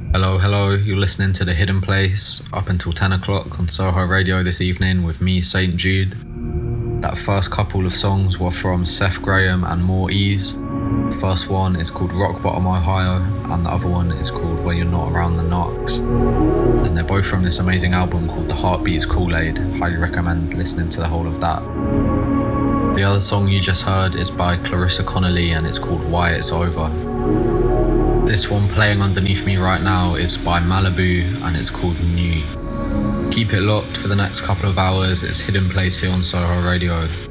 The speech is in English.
Hello, you're listening to The Hidden Place up until 10 o'clock on Soho Radio this evening with me, St. Jude. That first couple of songs were from Seth Graham and More Ease. The first one is called Rock Bottom Ohio, and the other one is called When You're Not Around the Knocks. And they're both from this amazing album called The Heartbeats Kool-Aid. Highly recommend listening to the whole of that. The other song you just heard is by Clarissa Connolly and it's called Why It's Over. This one playing underneath me right now is by Malibu and it's called New. Keep it locked for the next couple of hours. It's Hidden Place here on Soho Radio.